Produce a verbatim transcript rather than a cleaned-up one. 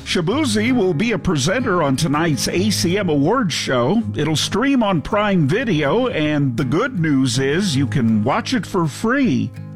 Shabuzi will be a presenter on tonight's A C M Awards show. It'll stream on Prime Video, and the good news is you can watch it for free.